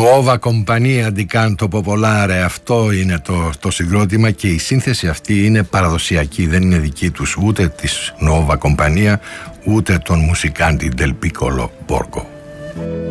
Nuova Compagnia di Canto Popolare, αυτό είναι το συγκρότημα και η σύνθεση αυτή είναι παραδοσιακή, δεν είναι δική τους ούτε της Nuova Compagnia ούτε των Musicanti del Piccolo Borgo.